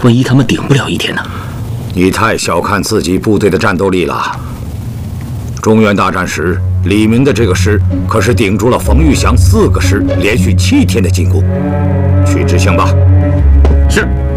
万一他们顶不了一天呢？ 你太小看自己部队的战斗力了。中原大战时，李明的这个师可是顶住了冯玉祥4个师连续7天的进攻。去执行吧。 是。